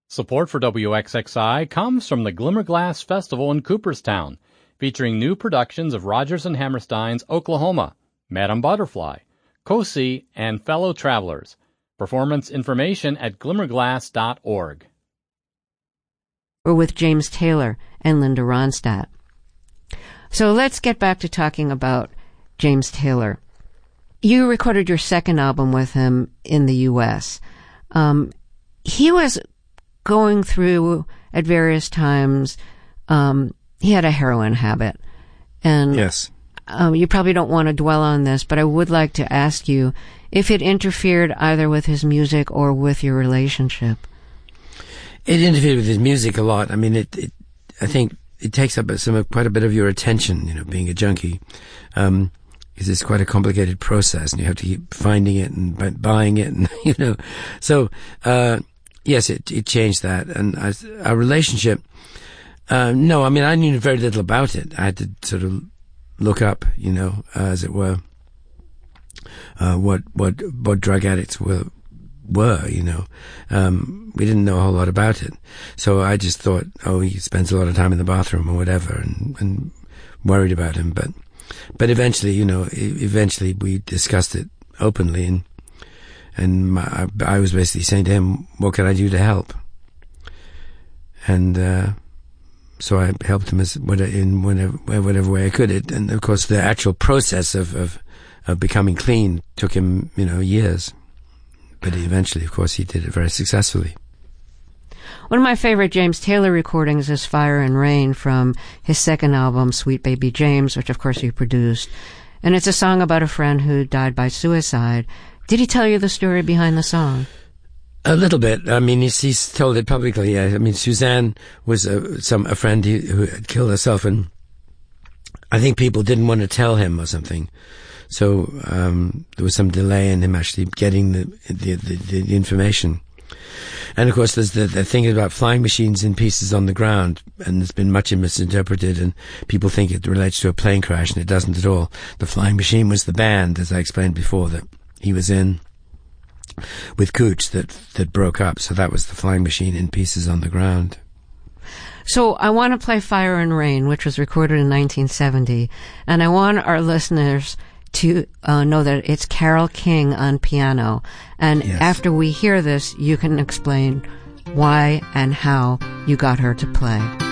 Support for WXXI comes from the Glimmerglass Festival in Cooperstown, featuring new productions of Rodgers and Hammerstein's Oklahoma, Madame Butterfly, Cosi, and Fellow Travelers. Performance information at glimmerglass.org. We're with James Taylor and Linda Ronstadt. So let's get back to talking about James Taylor. You recorded your second album with him in the U.S. He was going through at various times, he had a heroin habit. And yes. You probably don't want to dwell on this, but I would like to ask you if it interfered either with his music or with your relationship. It interfered with his music a lot. I mean, I think it takes up quite a bit of your attention, being a junkie. Because it's quite a complicated process, and you have to keep finding it and buying it, and, So, yes, it changed that. And our relationship, no, I mean, I knew very little about it. I had to sort of look up, as it were, what drug addicts were. We didn't know a whole lot about it. So I just thought, he spends a lot of time in the bathroom or whatever, and worried about him. But eventually, eventually we discussed it openly, and I was basically saying to him, what can I do to help? And so I helped him in whatever way I could. And of course, the actual process of becoming clean took him, years. But eventually, of course, he did it very successfully. One of my favorite James Taylor recordings is Fire and Rain from his second album, Sweet Baby James, which of course you produced. And it's a song about a friend who died by suicide. Did he tell you the story behind the song? A little bit. I mean, he's told it publicly. I mean, Suzanne was a friend who had killed herself, and I think people didn't want to tell him or something. So there was some delay in him actually getting the information. And of course, there's the thing about flying machines in pieces on the ground, and it's been much misinterpreted, and people think it relates to a plane crash, and it doesn't at all. The flying machine was the band, as I explained before, that he was in with Cooch that broke up. So that was the flying machine in pieces on the ground. So I want to play Fire and Rain, which was recorded in 1970, and I want our listeners to know that it's Carole King on piano. And yes. After we hear this, you can explain why and how you got her to play.